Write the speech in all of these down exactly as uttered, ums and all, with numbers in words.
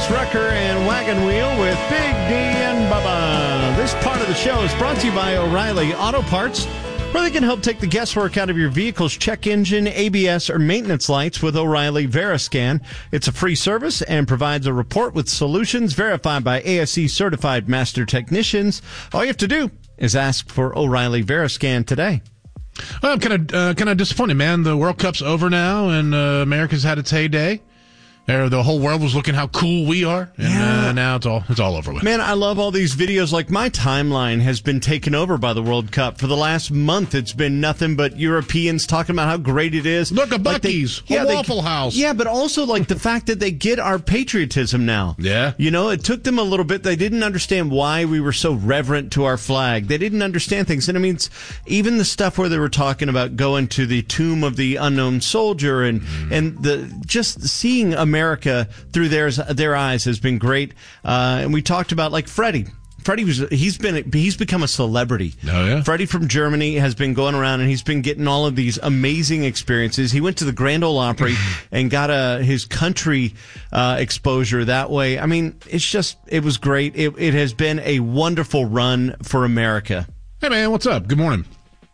Dennis Rucker and Wagon Wheel with Big D and Bubba. This part of the show is brought to you by O'Reilly Auto Parts, where they can help take the guesswork out of your vehicle's check engine, A B S, or maintenance lights with O'Reilly Veriscan. It's a free service and provides a report with solutions verified by A S E certified master technicians. All you have to do is ask for O'Reilly Veriscan today. Well, I'm kind of uh, kind of disappointed, man. The World Cup's over now, and uh, America's had its heyday. The whole world was looking how cool we are, and yeah. uh, now it's all it's all over with. Man, I love all these videos. Like, my timeline has been taken over by the World Cup. For the last month, it's been nothing but Europeans talking about how great it is. Look at like Buc-ee's, they, yeah, a Waffle they, House. Yeah, but also, like, the fact that they get our patriotism now. Yeah. You know, it took them a little bit. They didn't understand why we were so reverent to our flag. They didn't understand things. And I mean, it's, even the stuff where they were talking about going to the tomb of the unknown soldier and, mm. and the just seeing America through their their eyes has been great. Uh, and we talked about, like, Freddie. Freddie was he's been he's become a celebrity. Oh yeah. Freddie from Germany has been going around and he's been getting all of these amazing experiences. He went to the Grand Ole Opry and got a his country uh, exposure that way. I mean, it's just it was great. It it has been a wonderful run for America. Hey man, what's up? Good morning.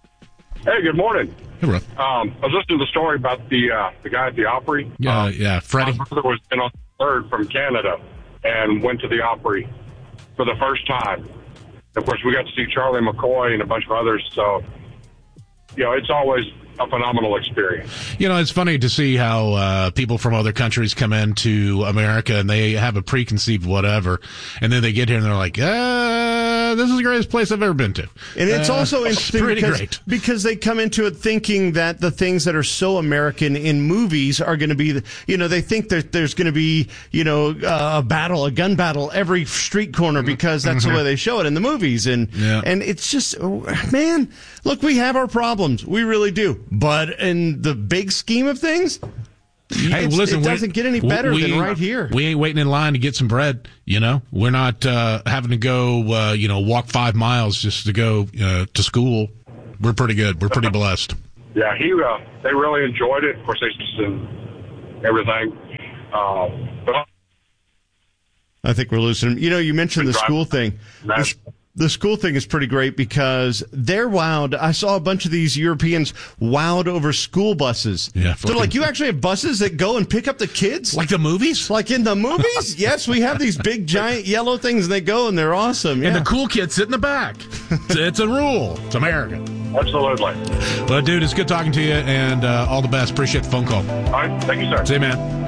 Hey, good morning. Hey, bro. Um, I was listening to the story about the uh, the guy at the Opry. Yeah, uh, um, yeah, Freddie. My brother was in a third from Canada and went to the Opry for the first time. Of course, we got to see Charlie McCoy and a bunch of others. So, you know, it's always a phenomenal experience. You know, it's funny to see how uh, people from other countries come into America and they have a preconceived whatever, and then they get here and they're like, uh, this is the greatest place I've ever been to. And it's uh, also interesting pretty because, great. because they come into it thinking that the things that are so American in movies are going to be, the, you know, they think that there's going to be, you know, uh, a battle, a gun battle every street corner because that's mm-hmm. the way they show it in the movies. And, yeah. and it's just, man, look, we have our problems. We really do. But in the big scheme of things, hey, well, listen, it doesn't we, get any better we, than right here. We ain't waiting in line to get some bread, you know? We're not uh, having to go, uh, you know, walk five miles just to go uh, to school. We're pretty good. We're pretty blessed. Yeah, he. Uh, they really enjoyed it. Of course, they and everything. Uh, but I think we're losing him. You know, you mentioned the school thing. The, the school thing is pretty great because they're wowed. I saw a bunch of these Europeans wowed over school buses. Yeah, they're like, you actually have buses that go and pick up the kids? Like the movies? Like in the movies? Yes, we have these big, giant yellow things, and they go, and they're awesome. Yeah. And the cool kids sit in the back. it's, it's a rule. It's America. Absolutely. Well, dude, it's good talking to you, and uh, all the best. Appreciate the phone call. All right. Thank you, sir. See you, man.